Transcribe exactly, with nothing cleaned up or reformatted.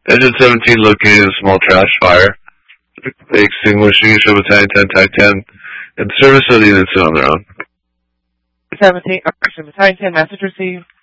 Engine seventeen located a small trash fire. The extinguishing show Battalion ten, T A C ten, and service of the units on their own. seventeen, Battalion ten, message received.